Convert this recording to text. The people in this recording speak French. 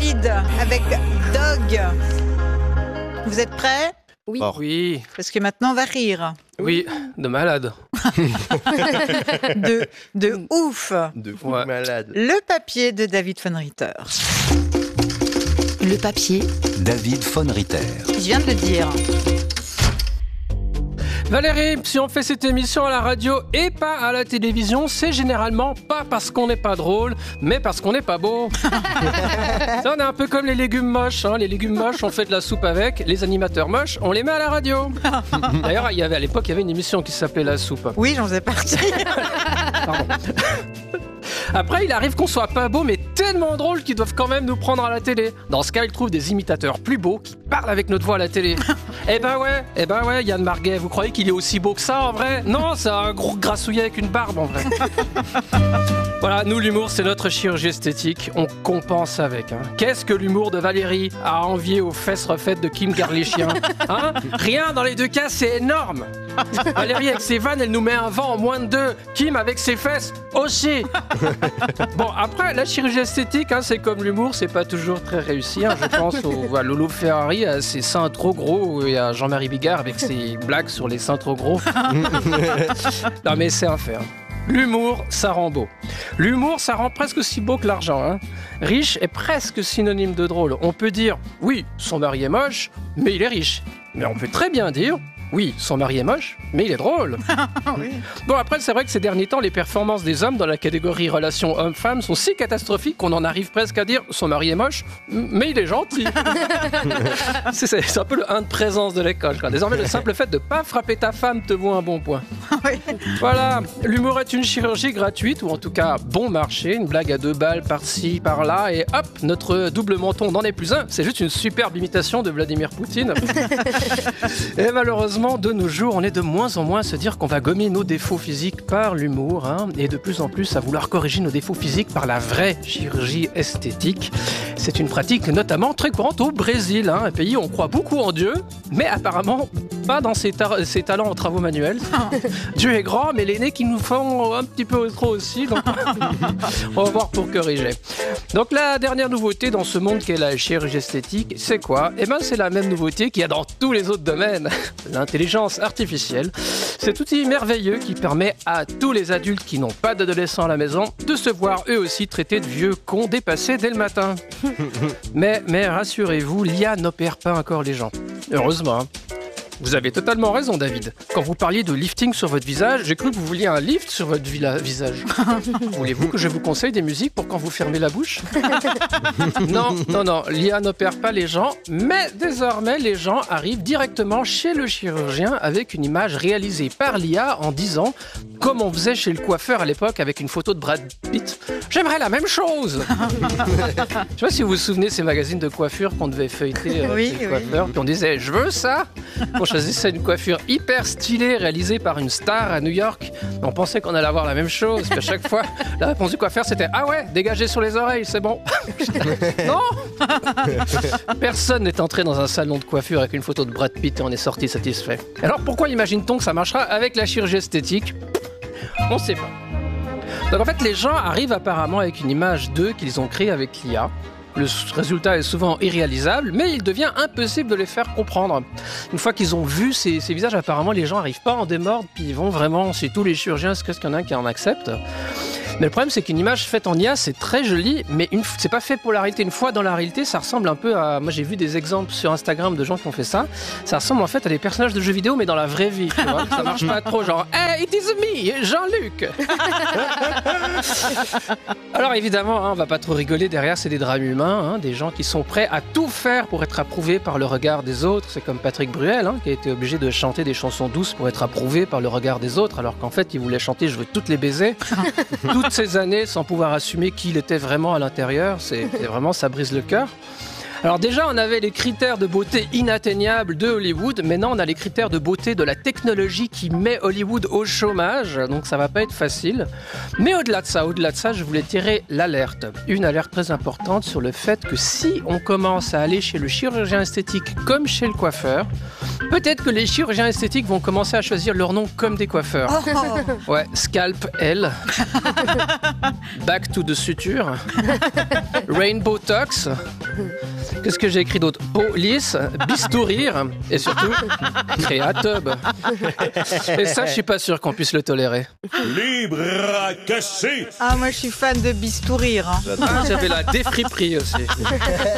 David avec Dog. Vous êtes prêts ? Oui. Oh. Oui, Parce que maintenant on va rire. oui, de malade. De ouf. De fou Ouais. malade. Le papier de David von Ritter. Le papier. David von Ritter. Je viens de le dire. Valérie, si on fait cette émission à la radio et pas à la télévision, c'est généralement pas parce qu'on n'est pas drôle, mais parce qu'on n'est pas beau. Ça, on est un peu comme les légumes moches. Hein. Les légumes moches, on fait de la soupe avec. Les animateurs moches, on les met à la radio. D'ailleurs, à l'époque, il y avait une émission qui s'appelait La Soupe. Oui, j'en faisais partie. Pardon. Après, il arrive qu'on soit pas beau, mais tellement drôle qu'ils doivent quand même nous prendre à la télé. Dans ce cas, ils trouvent des imitateurs plus beaux qui parlent avec notre voix à la télé. Eh ben ouais, Yann Marguet, vous croyez qu'il est aussi beau que ça en vrai ? Non, c'est un gros grassouillet avec une barbe en vrai. Voilà, nous l'humour, c'est notre chirurgie esthétique. On compense avec. Hein. Qu'est-ce que l'humour de Valérie a envié aux fesses refaites de Kim Kardashian ? Hein ? Rien dans les deux cas, c'est énorme. Valérie avec ses vannes, elle nous met un vent en moins de 2. Kim avec ses fesses aussi. Bon, après, la chirurgie esthétique, hein, c'est comme l'humour, c'est pas toujours très réussi. Hein. Je pense à Lolo Ferrari, à ses seins trop gros, et à Jean-Marie Bigard avec ses blagues sur les seins trop gros. Non, mais c'est un fait. Hein. L'humour, ça rend beau. L'humour, ça rend presque aussi beau que l'argent. Hein. Riche est presque synonyme de drôle. On peut dire, oui, son mari est moche, mais il est riche. Mais on peut très bien dire, oui, son mari est moche, mais il est drôle. Oui. Bon, après, c'est vrai que ces derniers temps, les performances des hommes dans la catégorie relations homme-femme sont si catastrophiques qu'on en arrive presque à dire son mari est moche, mais il est gentil. c'est un peu le 1 de présence de l'école. Quoi. Désormais, le simple fait de ne pas frapper ta femme te vaut un bon point. Oui. Voilà, l'humour est une chirurgie gratuite, ou en tout cas bon marché, une blague à 2 balles par-ci, par-là, et hop, notre double menton n'en est plus un. C'est juste une superbe imitation de Vladimir Poutine. Et malheureusement, de nos jours, on est de moins en moins à se dire qu'on va gommer nos défauts physiques par l'humour, hein, et de plus en plus à vouloir corriger nos défauts physiques par la vraie chirurgie esthétique. C'est une pratique notamment très courante au Brésil, hein, un pays où on croit beaucoup en Dieu, mais apparemment pas dans ses talents en travaux manuels. Dieu est grand, mais les nez qui nous font un petit peu trop aussi, donc on va voir pour corriger. Donc la dernière nouveauté dans ce monde qu'est la chirurgie esthétique, c'est quoi ? Eh ben c'est la même nouveauté qu'il y a dans tous les autres domaines. L'intelligence artificielle, cet outil merveilleux qui permet à tous les adultes qui n'ont pas d'adolescents à la maison de se voir eux aussi traités de vieux cons dépassés dès le matin. Mais rassurez-vous, l'IA n'opère pas encore les gens. Heureusement. Vous avez totalement raison, David. Quand vous parliez de lifting sur votre visage, j'ai cru que vous vouliez un lift sur votre visage. Voulez-vous que je vous conseille des musiques pour quand vous fermez la bouche ? Non, l'IA n'opère pas les gens, mais désormais, les gens arrivent directement chez le chirurgien avec une image réalisée par l'IA en disant, comme on faisait chez le coiffeur à l'époque avec une photo de Brad Pitt, « J'aimerais la même chose !» Je sais pas si vous vous souvenez ces magazines de coiffure qu'on devait feuilleter Oui, chez le coiffeur, puis on disait « Je veux ça !» On choisissait une coiffure hyper stylée réalisée par une star à New York. On pensait qu'on allait avoir la même chose. Puis à chaque fois, la réponse du coiffeur c'était « Ah ouais, dégagez sur les oreilles, c'est bon. » Non. Personne n'est entré dans un salon de coiffure avec une photo de Brad Pitt et on est sorti satisfait. Alors pourquoi imagine-t-on que ça marchera avec la chirurgie esthétique ? On ne sait pas. Donc en fait, les gens arrivent apparemment avec une image d'eux qu'ils ont créée avec l'IA. Le résultat est souvent irréalisable, mais il devient impossible de les faire comprendre. Une fois qu'ils ont vu ces visages, apparemment, les gens n'arrivent pas à en démordre, puis ils vont vraiment, c'est tous les chirurgiens, est-ce qu'il y en a un qui en accepte ? Mais le problème, c'est qu'une image faite en IA, c'est très joli, mais c'est pas fait pour la réalité. Une fois dans la réalité, ça ressemble un peu à... Moi, j'ai vu des exemples sur Instagram de gens qui ont fait ça. Ça ressemble en fait à des personnages de jeux vidéo, mais dans la vraie vie, tu vois. Ça marche pas trop, genre « Hey, it is me, Jean-Luc !» Alors évidemment, hein, on va pas trop rigoler, derrière, c'est des drames humains, hein, des gens qui sont prêts à tout faire pour être approuvés par le regard des autres. C'est comme Patrick Bruel, hein, qui a été obligé de chanter des chansons douces pour être approuvé par le regard des autres, alors qu'en fait, il voulait chanter « Je veux toutes les baiser ». Toutes ces années sans pouvoir assumer qui il était vraiment à l'intérieur, c'est vraiment, ça brise le cœur. Alors déjà, on avait les critères de beauté inatteignables de Hollywood. Maintenant, on a les critères de beauté de la technologie qui met Hollywood au chômage. Donc ça va pas être facile. Mais au-delà de ça, je voulais tirer l'alerte. Une alerte très importante sur le fait que si on commence à aller chez le chirurgien esthétique comme chez le coiffeur, peut-être que les chirurgiens esthétiques vont commencer à choisir leur nom comme des coiffeurs. Oh. Ouais, Scalp L, Back to the Suture, Rainbow Tox, Qu'est-ce que j'ai écrit d'autre? Police, bistourir et surtout créatub. Et ça, je suis pas sûr qu'on puisse le tolérer. Libre à casser. Ah, moi je suis fan de bistourir. Hein. Ah, j'avais la défriperie aussi.